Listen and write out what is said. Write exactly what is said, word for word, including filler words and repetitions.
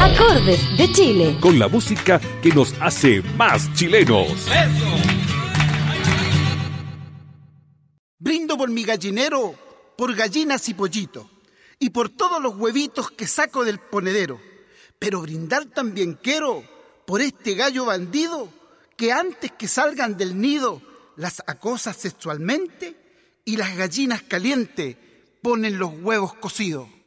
Acordes de Chile. Con la música que nos hace más chilenos. ¡Eso! Brindo por mi gallinero, por gallinas y pollitos, y por todos los huevitos que saco del ponedero. Pero brindar también quiero por este gallo bandido que antes que salgan del nido las acosa sexualmente y las gallinas calientes ponen los huevos cocidos.